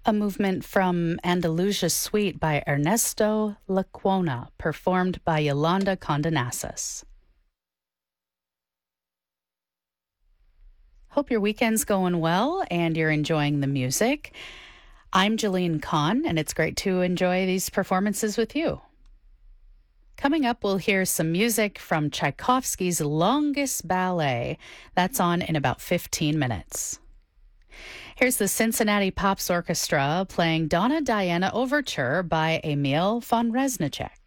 A movement from Andalusia Suite by Ernesto Lecuona, performed by Yolanda Condonasas. Hope your weekend's going well and you're enjoying the music. I'm Jeline Kahn, and it's great to enjoy these performances with you. Coming up, we'll hear some music from Tchaikovsky's Longest Ballet. That's on in about 15 minutes. Here's the Cincinnati Pops Orchestra playing Donna Diana Overture by Emil von Reznicek.